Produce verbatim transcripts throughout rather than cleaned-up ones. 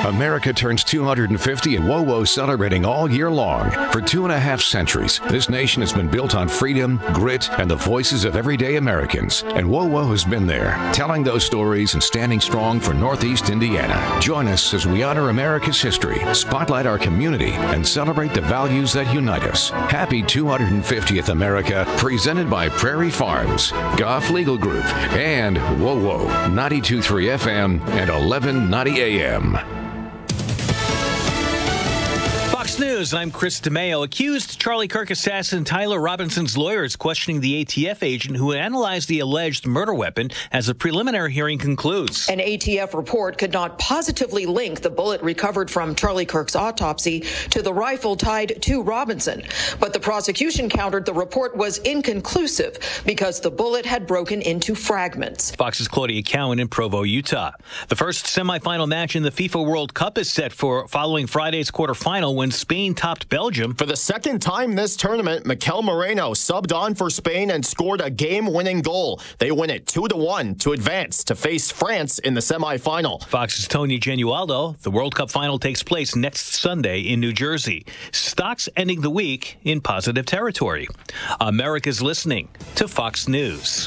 America turns two hundred fifty and WOWO celebrating all year long. For two and a half centuries, this nation has been built on freedom, grit, and the voices of everyday Americans. And WOWO has been there, telling those stories and standing strong for Northeast Indiana. Join us as we honor America's history, spotlight our community, and celebrate the values that unite us. Happy two hundred fiftieth America, presented by Prairie Farms, Goff Legal Group, and WOWO, ninety-two point three F M and eleven ninety A M. Fox News, I'm Chris DeMeo. Accused Charlie Kirk assassin Tyler Robinson's lawyers questioning the A T F agent who analyzed the alleged murder weapon as a preliminary hearing concludes. An A T F report could not positively link the bullet recovered from Charlie Kirk's autopsy to the rifle tied to Robinson. But the prosecution countered the report was inconclusive because the bullet had broken into fragments. Fox's Claudia Cowan in Provo, Utah. The first semifinal match in the FIFA World Cup is set for following Friday's quarterfinal when Spain topped Belgium. For the second time this tournament, Mikel Moreno subbed on for Spain and scored a game-winning goal. They win it two to one to advance to face France in the semifinal. Fox's Tony Genualdo. The World Cup final takes place next Sunday in New Jersey. Stocks ending the week in positive territory. America's listening to Fox News.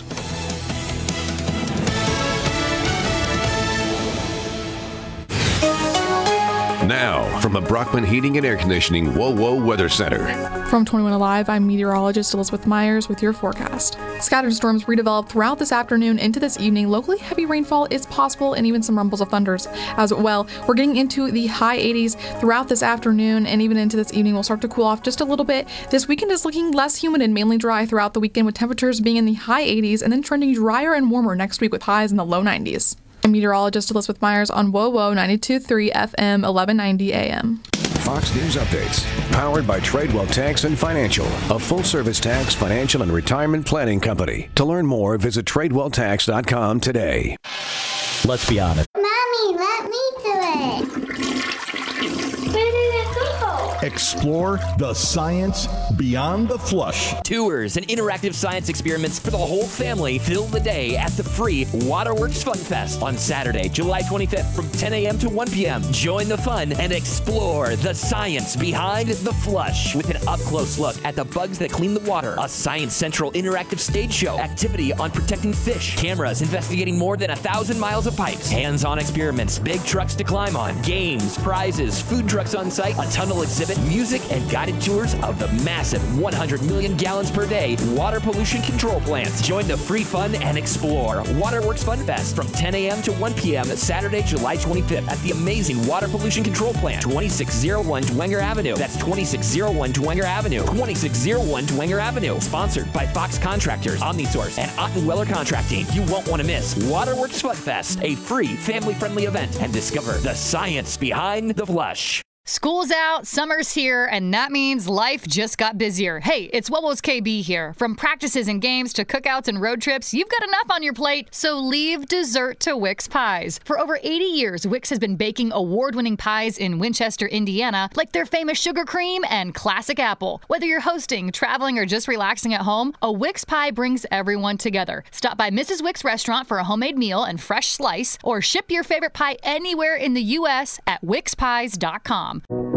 Now, from the Brockman Heating and Air Conditioning WOWO Weather Center. From twenty-one Alive, I'm meteorologist Elizabeth Myers with your forecast. Scattered storms redevelop throughout this afternoon into this evening. Locally, heavy rainfall is possible and even some rumbles of thunders as well. We're getting into the high eighties throughout this afternoon, and even into this evening we'll start to cool off just a little bit. This weekend is looking less humid and mainly dry throughout the weekend, with temperatures being in the high eighties and then trending drier and warmer next week with highs in the low nineties. I'm meteorologist Elizabeth Myers on WOWO ninety-two point three F M, eleven ninety A M. Fox News Updates, powered by Tradewell Tax and Financial, a full-service tax, financial, and retirement planning company. To learn more, visit tradewell tax dot com today. Let's be honest. Mommy, let me do it. Where did it go? Explore the science beyond the flush. Tours and interactive science experiments for the whole family fill the day at the free Waterworks Fun Fest on Saturday, July twenty-fifth from ten A M to one P M Join the fun and explore the science behind the flush with an up-close look at the bugs that clean the water, a Science Central interactive stage show, activity on protecting fish, cameras investigating more than a thousand miles of pipes, hands-on experiments, big trucks to climb on, games, prizes, food trucks on site, a tunnel exhibit, music, and guided tours of the massive one hundred million gallons per day water pollution control plants. Join the free fun and explore Waterworks Fun Fest from ten A M to one P M Saturday, July twenty-fifth at the amazing water pollution control plant, twenty-six oh one Dwenger Avenue. That's twenty-six oh one Dwenger Avenue. twenty-six oh one Dwenger Avenue. Sponsored by Fox Contractors, OmniSource, and Ottenweller Contracting. You won't want to miss Waterworks Fun Fest, a free family-friendly event, and discover the science behind the flush. School's out, summer's here, and that means life just got busier. Hey, it's WOWO's K B here. From practices and games to cookouts and road trips, you've got enough on your plate, so leave dessert to Wix Pies. For over eighty years, Wix has been baking award-winning pies in Winchester, Indiana, like their famous sugar cream and classic apple. Whether you're hosting, traveling, or just relaxing at home, a Wix pie brings everyone together. Stop by Missus Wix restaurant for a homemade meal and fresh slice, or ship your favorite pie anywhere in the U S at wix pies dot com.